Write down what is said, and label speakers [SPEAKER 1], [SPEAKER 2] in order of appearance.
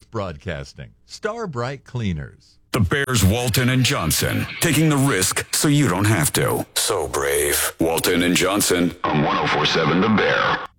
[SPEAKER 1] Broadcasting, Starbright Cleaners.
[SPEAKER 2] The Bears, Walton and Johnson, taking the risk so you don't have to. So brave. Walton and Johnson on 104.7 The Bear.